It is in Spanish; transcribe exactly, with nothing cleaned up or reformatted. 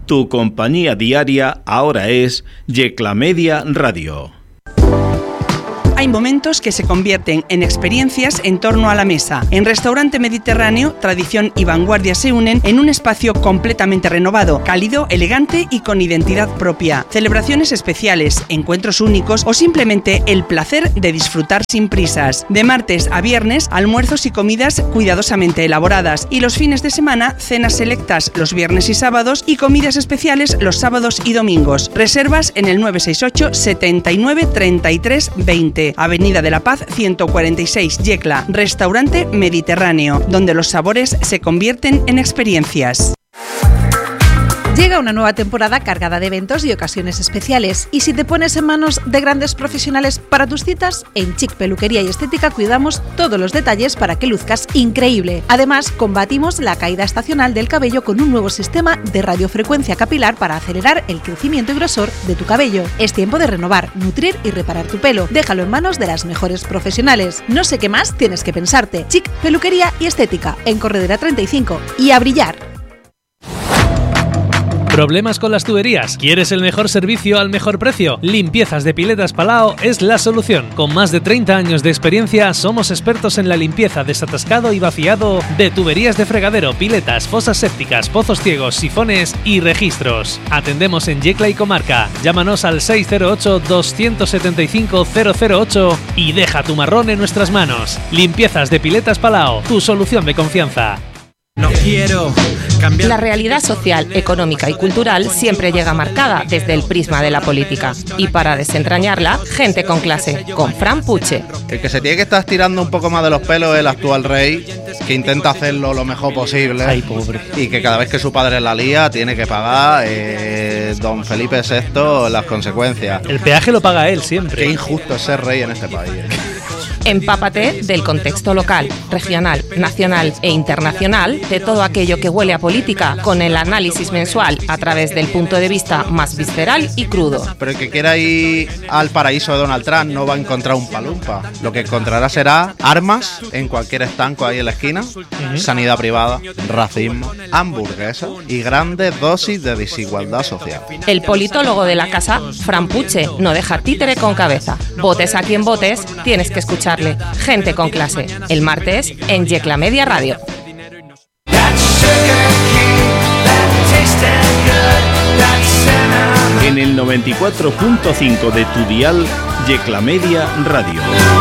Tu compañía diaria ahora es Yecla Media Radio. Hay momentos que se convierten en experiencias en torno a la mesa. En Restaurante Mediterráneo, tradición y vanguardia se unen en un espacio completamente renovado, cálido, elegante y con identidad propia. Celebraciones especiales, encuentros únicos o simplemente el placer de disfrutar sin prisas. De martes a viernes, almuerzos y comidas cuidadosamente elaboradas, y los fines de semana, cenas selectas los viernes y sábados y comidas especiales los sábados y domingos. Reservas en el nueve seis ocho, setenta y nueve, treinta y tres, veinte. Avenida de la Paz ciento cuarenta y seis, Yecla. Restaurante Mediterráneo, donde los sabores se convierten en experiencias. Llega una nueva temporada cargada de eventos y ocasiones especiales, y si te pones en manos de grandes profesionales para tus citas, en Chic Peluquería y Estética cuidamos todos los detalles para que luzcas increíble. Además, combatimos la caída estacional del cabello con un nuevo sistema de radiofrecuencia capilar para acelerar el crecimiento y grosor de tu cabello. Es tiempo de renovar, nutrir y reparar tu pelo. Déjalo en manos de las mejores profesionales. No sé qué más tienes que pensarte. Chic Peluquería y Estética, en Corredera treinta y cinco. Y a brillar. ¿Problemas con las tuberías? ¿Quieres el mejor servicio al mejor precio? Limpiezas de Piletas Palau es la solución. Con más de treinta años de experiencia, somos expertos en la limpieza, desatascado y vaciado de tuberías de fregadero, piletas, fosas sépticas, pozos ciegos, sifones y registros. Atendemos en Yecla y comarca. Llámanos al seis cero ocho, dos siete cinco, cero cero ocho y deja tu marrón en nuestras manos. Limpiezas de Piletas Palau, tu solución de confianza. No quiero cambiar. La realidad social, económica y cultural siempre llega marcada desde el prisma de la política. Y para desentrañarla, gente con clase, con Fran Puche. El que se tiene que estar tirando un poco más de los pelos es el actual rey, que intenta hacerlo lo mejor posible. Ay, pobre. Y que cada vez que su padre la lía, tiene que pagar eh, don Felipe sexto las consecuencias. El peaje lo paga él siempre. Qué injusto es ser rey en este país. ¿eh? Empápate del contexto local, regional, nacional e internacional de todo aquello que huele a política con el análisis mensual a través del punto de vista más visceral y crudo. Pero el que quiera ir al paraíso de Donald Trump no va a encontrar un palumpa. Lo que encontrará será armas en cualquier estanco ahí en la esquina, uh-huh. sanidad privada, racismo, hamburguesas y grandes dosis de desigualdad social. El politólogo de la casa, Fran Puche, no deja títere con cabeza. Votes a quien votes, tienes que escuchar Gente con clase, el martes en Yecla Media Radio. En el noventa y cuatro punto cinco de tu dial, Yecla Media Radio.